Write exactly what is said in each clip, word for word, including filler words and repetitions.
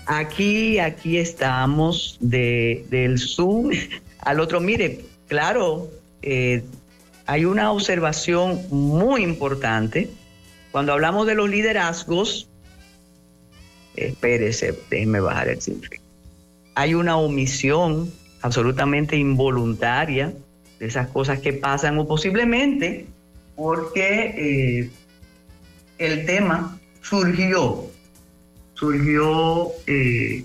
Aquí, aquí estamos de, del Zoom al otro. Mire, claro, eh, hay una observación muy importante. Cuando hablamos de los liderazgos, espérese, déjenme bajar el cifre. Hay una omisión absolutamente involuntaria de esas cosas que pasan, o posiblemente porque eh, el tema surgió, surgió, eh,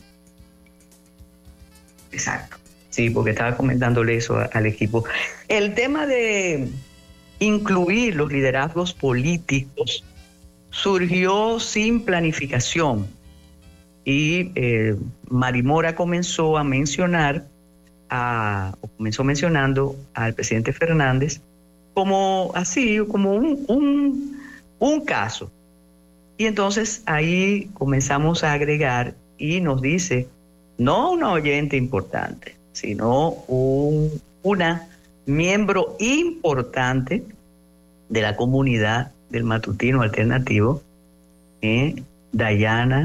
exacto, sí, porque estaba comentándole eso a, al equipo. El tema de incluir los liderazgos políticos surgió sin planificación y eh, Mari Mora comenzó a mencionar, a, o comenzó mencionando al presidente Fernández como así, como un, un, un caso. Y entonces ahí comenzamos a agregar y nos dice, no una oyente importante, sino un, una miembro importante de la comunidad del matutino alternativo, eh, Dayana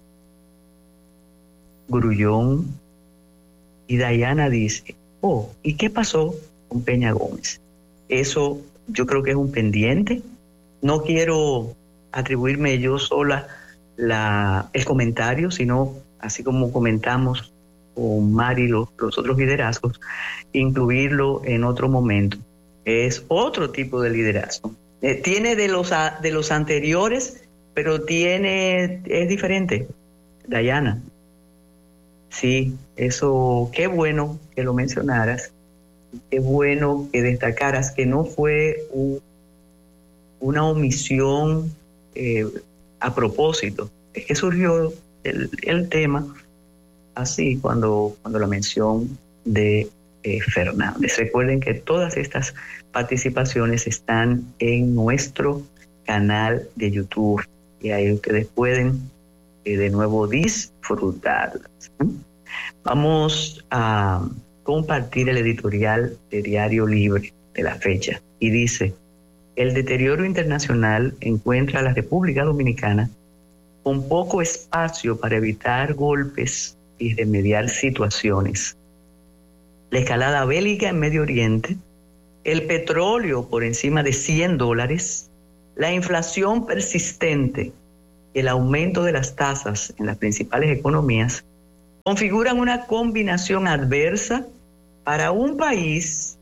Grullón. Y Dayana dice, oh, ¿y qué pasó con Peña Gómez? Eso yo creo que es un pendiente. No quiero atribuirme yo sola la, el comentario, sino así como comentamos con Mari los, los otros liderazgos, incluirlo en otro momento. Es otro tipo de liderazgo. Eh, tiene de los, de los anteriores, pero tiene, es diferente. Dayana. Sí, eso, qué bueno que lo mencionaras, qué bueno que destacaras que no fue un, una omisión eh, a propósito. Es que surgió el, el tema así cuando, cuando la mención de eh, Fernández. Recuerden que todas estas participaciones están en nuestro canal de YouTube y ahí ustedes pueden de nuevo disfrutarlas. Vamos a compartir el editorial de Diario Libre de la fecha y dice: el deterioro internacional encuentra a la República Dominicana con poco espacio para evitar golpes y remediar situaciones. La escalada bélica en Medio Oriente, el petróleo por encima de cien dólares, la inflación persistente, el aumento de las tasas en las principales economías configuran una combinación adversa para un país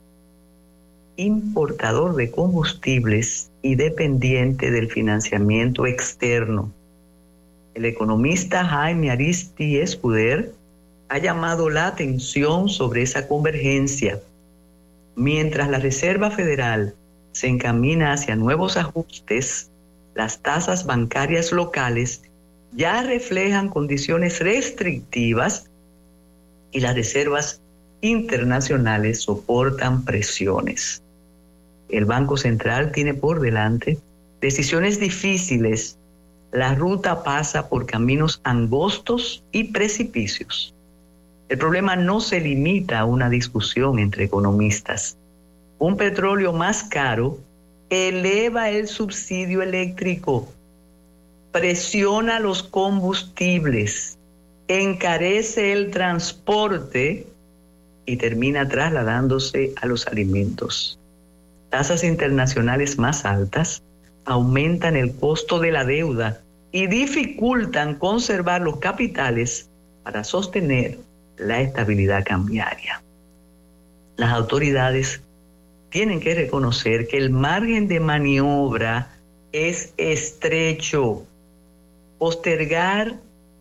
importador de combustibles y dependiente del financiamiento externo. El economista Jaime Aristi Escuder ha llamado la atención sobre esa convergencia. Mientras la Reserva Federal se encamina hacia nuevos ajustes, las tasas bancarias locales ya reflejan condiciones restrictivas y las reservas internacionales soportan presiones. El Banco Central tiene por delante decisiones difíciles. La ruta pasa por caminos angostos y precipicios. El problema no se limita a una discusión entre economistas. Un petróleo más caro eleva el subsidio eléctrico, presiona los combustibles, encarece el transporte y termina trasladándose a los alimentos. Tasas internacionales más altas aumentan el costo de la deuda y dificultan conservar los capitales para sostener la estabilidad cambiaria. Las autoridades tienen que reconocer que el margen de maniobra es estrecho. Postergar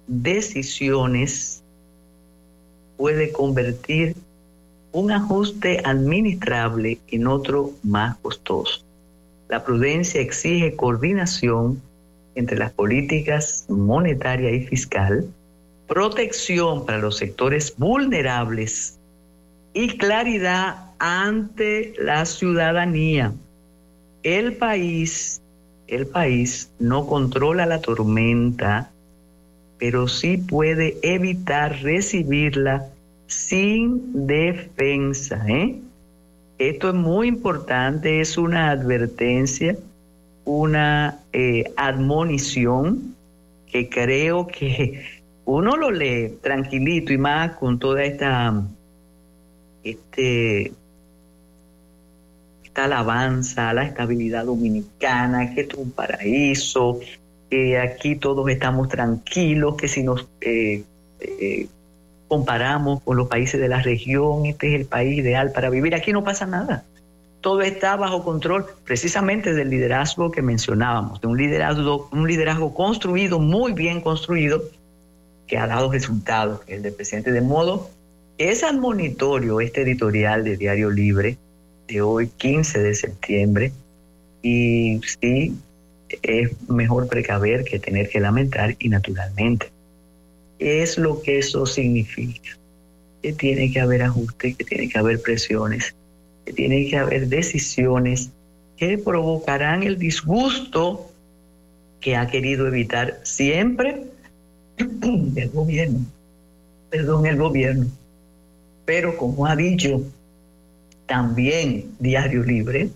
decisiones puede convertir un ajuste administrable en otro más costoso. La prudencia exige coordinación entre las políticas monetaria y fiscal, protección para los sectores vulnerables y claridad ante la ciudadanía. El país, el país no controla la tormenta, pero sí puede evitar recibirla sin defensa, ¿eh? Esto es muy importante, es una advertencia, una eh, admonición que creo que uno lo lee tranquilito y más con toda esta, este, esta alabanza a la estabilidad dominicana, que esto es un paraíso, que aquí todos estamos tranquilos, que si nos eh, eh, comparamos con los países de la región, este es el país ideal para vivir, aquí no pasa nada. Todo está bajo control, precisamente del liderazgo que mencionábamos, de un liderazgo, un liderazgo construido, muy bien construido, que ha dado resultados, el del presidente. De modo que es admonitorio este editorial de Diario Libre de hoy, quince de septiembre, y sí, es mejor precaver que tener que lamentar, y naturalmente, ¿qué es lo que eso significa? Que tiene que haber ajustes, que tiene que haber presiones, que tiene que haber decisiones que provocarán el disgusto que ha querido evitar siempre el gobierno, perdón, el gobierno. Pero como ha dicho también Diario Libre,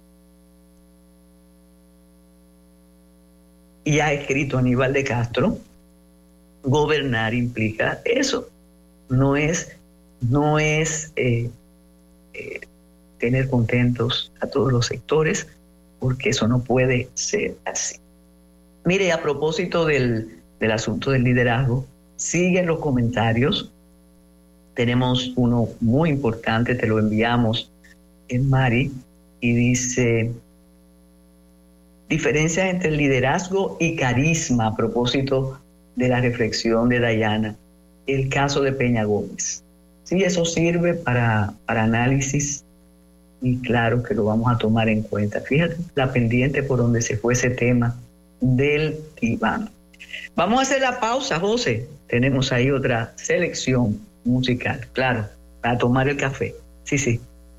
y ha escrito Aníbal de Castro, gobernar implica eso. No es, no es eh, eh, tener contentos a todos los sectores, porque eso no puede ser así. Mire, a propósito del, del asunto del liderazgo, siguen los comentarios. Tenemos uno muy importante, te lo enviamos en Mari, y dice: diferencias entre liderazgo y carisma, a propósito de la reflexión de Dayana, el caso de Peña Gómez. Sí, eso sirve para, para análisis, y claro que lo vamos a tomar en cuenta. Fíjate la pendiente por donde se fue ese tema del Iván. Vamos a hacer la pausa, José. Tenemos ahí otra selección musical, claro, para tomar el café. Sí, sí.